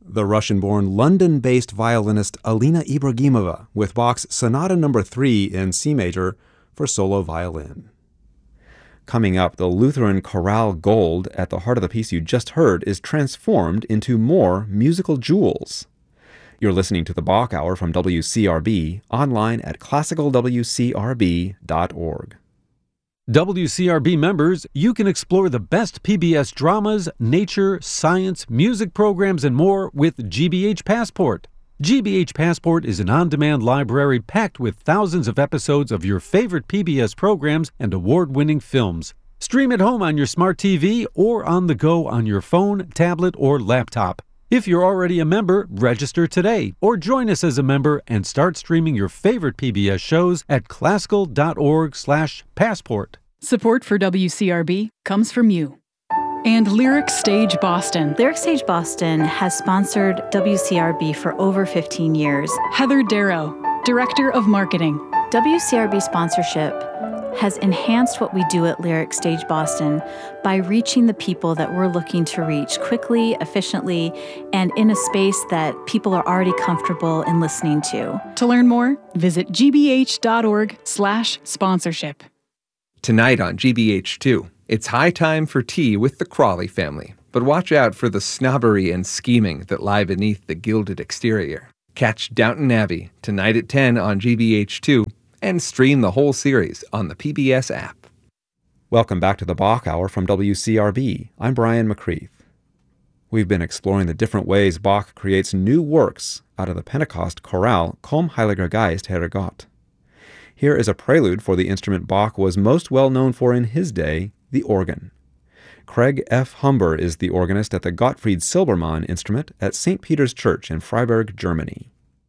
the Russian-born London-based violinist Alina Ibragimova with Bach's Sonata No. 3 in C major for solo violin. Coming up, the Lutheran Chorale Gold at the heart of the piece you just heard is transformed into more musical jewels. You're listening to the Bach Hour from WCRB, online at classicalwcrb.org. WCRB members, you can explore the best PBS dramas, nature, science, music programs, and more with GBH Passport. GBH Passport is an on-demand library packed with thousands of episodes of your favorite PBS programs and award-winning films. Stream at home on your smart TV or on the go on your phone, tablet, or laptop. If you're already a member, register today or join us as a member and start streaming your favorite PBS shows at classical.org/passport. Support for WCRB comes from you. And Lyric Stage Boston. Lyric Stage Boston has sponsored WCRB for over 15 years. Heather Darrow, Director of Marketing. WCRB sponsorship has enhanced what we do at Lyric Stage Boston by reaching the people that we're looking to reach quickly, efficiently, and in a space that people are already comfortable in listening to. To learn more, visit gbh.org/sponsorship. Tonight on GBH2, it's high time for tea with the Crawley family, but watch out for the snobbery and scheming that lie beneath the gilded exterior. Catch Downton Abbey tonight at 10 on GBH2, and stream the whole series on the PBS app. Welcome back to the Bach Hour from WCRB. I'm Brian McCreath. We've been exploring the different ways Bach creates new works out of the Pentecost chorale Komm, Heiliger Geist, Herre Gott. Here is a prelude for the instrument Bach was most well known for in his day, the organ. Craig F. Humber is the organist at the Gottfried Silbermann instrument at St. Peter's Church in Freiburg, Germany.